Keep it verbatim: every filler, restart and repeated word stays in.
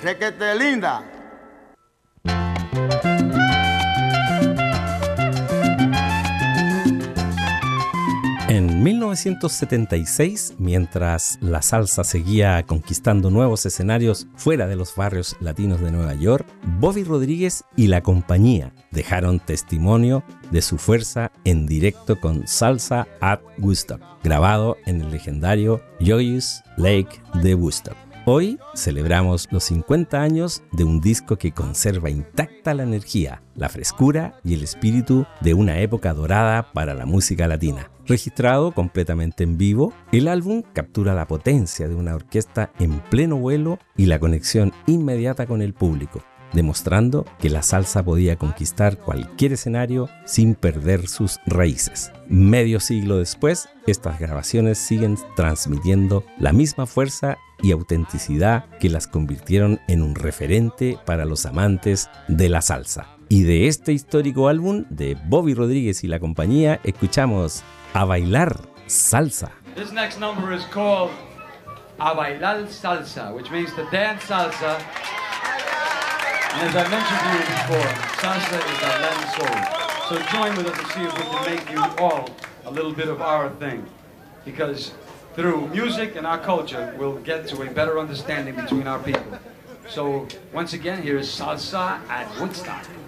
requete linda. En mil novecientos setenta y seis, mientras la salsa seguía conquistando nuevos escenarios fuera de los barrios latinos de Nueva York, Bobby Rodríguez y la compañía dejaron testimonio de su fuerza en directo con Salsa at Woodstock, grabado en el legendario Joyous Lake de Woodstock. Hoy celebramos los cincuenta años de un disco que conserva intacta la energía, la frescura y el espíritu de una época dorada para la música latina. Registrado completamente en vivo, el álbum captura la potencia de una orquesta en pleno vuelo y la conexión inmediata con el público, demostrando que la salsa podía conquistar cualquier escenario sin perder sus raíces. Medio siglo después, estas grabaciones siguen transmitiendo la misma fuerza y autenticidad que las convirtieron en un referente para los amantes de la salsa. Y de este histórico álbum de Bobby Rodríguez y la compañía, escuchamos A Bailar Salsa. This next number is called A Bailar Salsa, which means to dance salsa. And as I mentioned to you before, salsa is our Latin soul. So join with us to see if we can make you all a little bit of our thing. Because through music and our culture, we'll get to a better understanding between our people. So once again, here is Salsa at Woodstock.